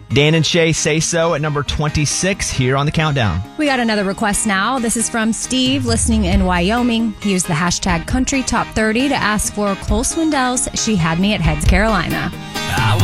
Dan and Shay Say So at number 26 here on the countdown. We got another request now. This is from Steve, listening in Wyoming. He used the hashtag Country Top 30 to ask for Cole Swindell's She Had Me at Heads, Carolina.